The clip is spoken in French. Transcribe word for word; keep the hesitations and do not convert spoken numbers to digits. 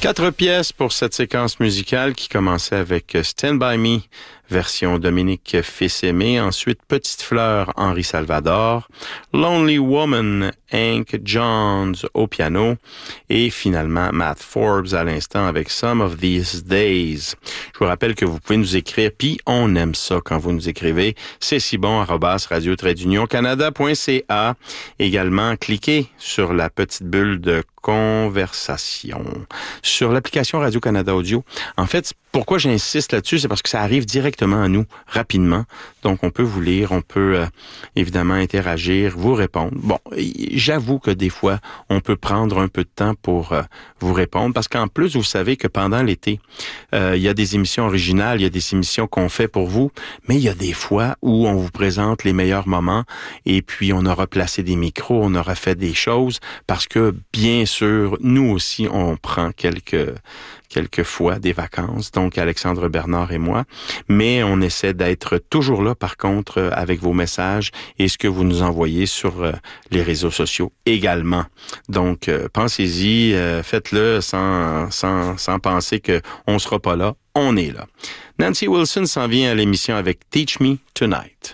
Quatre pièces pour cette séquence musicale qui commençait avec Stand By Me, version Dominique Fils-Aimé, ensuite Petite Fleur, Henri Salvador, Lonely Woman, Hank Johns au piano, et finalement Matt Forbes à l'instant avec Some of These Days. Je vous rappelle que vous pouvez nous écrire, puis on aime ça quand vous nous écrivez, c'est si bon, arobase radio trait d'union canada point c a. Également, cliquez sur la petite bulle de conversation sur l'application Radio-Canada Audio. En fait, pourquoi j'insiste là-dessus, c'est parce que ça arrive directement à nous, rapidement. Donc, on peut vous lire, on peut euh, évidemment interagir, vous répondre. Bon, j'avoue que des fois, on peut prendre un peu de temps pour euh, vous répondre, parce qu'en plus, vous savez que pendant l'été, euh, il y a des émissions originales, il y a des émissions qu'on fait pour vous, mais il y a des fois où on vous présente les meilleurs moments, et puis on aura placé des micros, on aura fait des choses, parce que, bien sûr, nous aussi, on prend quelques... quelquefois des vacances, donc Alexandre Bernard et moi, mais on essaie d'être toujours là, par contre, avec vos messages et ce que vous nous envoyez sur euh, les réseaux sociaux également. Donc, euh, pensez-y, euh, faites-le sans, sans, sans penser qu'on sera pas là, on est là. Nancy Wilson s'en vient à l'émission avec Teach Me Tonight.